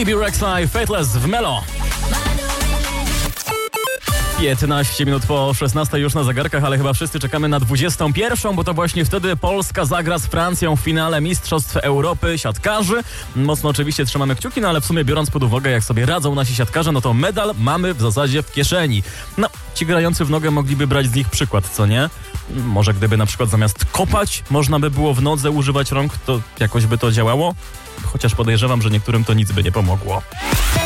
Bibi Rexha i Faithless w Melo. 15 minut po 16 już na zegarkach, ale chyba wszyscy czekamy na 21, bo to właśnie wtedy Polska zagra z Francją w finale Mistrzostw Europy siatkarzy. Mocno oczywiście trzymamy kciuki, no ale w sumie biorąc pod uwagę, jak sobie radzą nasi siatkarze, no to medal mamy w zasadzie w kieszeni. No, ci grający w nogę mogliby brać z nich przykład, co nie? Może gdyby na przykład zamiast kopać można by było w nodze używać rąk, to jakoś by to działało? Chociaż podejrzewam, że niektórym to nic by nie pomogło.